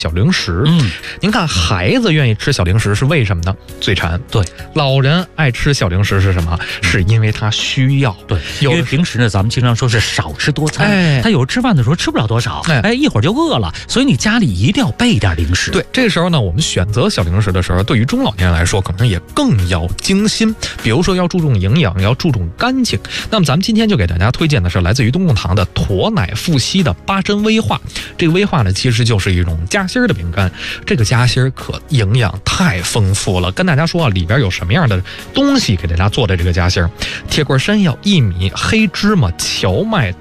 小零食。您看孩子愿意吃小零食是为什么呢？嘴馋。 对， 老人爱吃小零食是什么？是因为他需要。 对，因为平时呢，咱们经常说是少吃多餐，他有时候吃饭的时候吃不了多少，一会儿就饿了，所以你家里一定要备点零食。 对，这个时候呢，我们选择小零食的时候，对于中老年人来说，可能也更要精心。比如说要注重营养，要注重干净。那么咱们今天就给大家推荐的是来自于东贡堂的驼奶富硒的8珍威化。这个威化呢，其实就是一种夹心的饼干。这个夹心可营养太丰富了，跟大家说啊，里边有什么样的东西给大家做的这个夹心：铁棍山药、薏米、黑芝麻、荞麦、